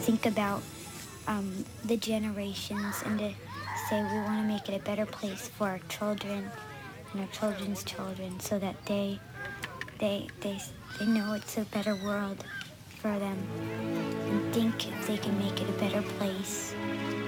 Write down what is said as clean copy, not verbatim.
think about the generations and to say we want to make it a better place for our children and our children's children so that they, they, they know it's a better world for them and think if they can make it a better place.